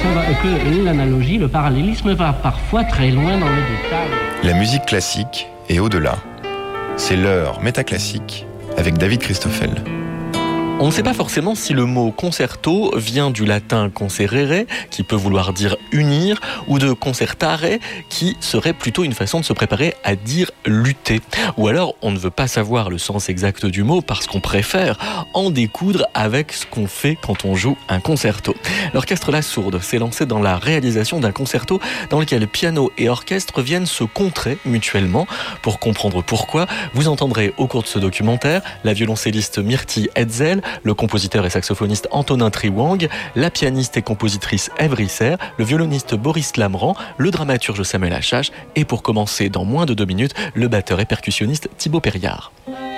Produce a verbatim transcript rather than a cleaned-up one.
ça va, que l'analogie, le parallélisme va parfois très loin dans les détails. La musique classique est au-delà. C'est l'heure métaclassique avec David Christoffel. On ne sait pas forcément si le mot concerto vient du latin concerere, qui peut vouloir dire unir, ou de concertare, qui serait plutôt une façon de se préparer à dire lutter. Ou alors, on ne veut pas savoir le sens exact du mot parce qu'on préfère en découdre avec ce qu'on fait quand on joue un concerto. L'orchestre La Sourde s'est lancé dans la réalisation d'un concerto dans lequel piano et orchestre viennent se contrer mutuellement. Pour comprendre pourquoi, vous entendrez au cours de ce documentaire la violoncelliste Myrtille Hetzel, le compositeur et saxophoniste Antonin Triwang, la pianiste et compositrice Ève Risser, le violoniste Boris Lamran, le dramaturge Samuel Achache et pour commencer dans moins de deux minutes, le batteur et percussionniste Thibaut Perriard.